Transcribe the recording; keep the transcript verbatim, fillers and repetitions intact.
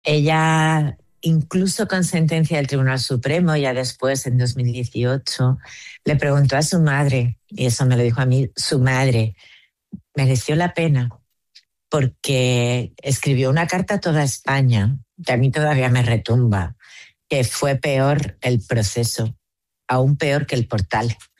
Ella, incluso con sentencia del Tribunal Supremo, ya después, en dos mil dieciocho, le preguntó a su madre, y eso me lo dijo a mí, su madre, mereció la pena, porque escribió una carta a toda España, que a mí todavía me retumba, que fue peor el proceso, aún peor que el Portal.